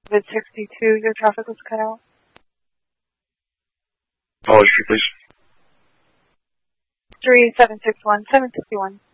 Vid 62, your traffic was cut out. Policy, please. 3761, 761.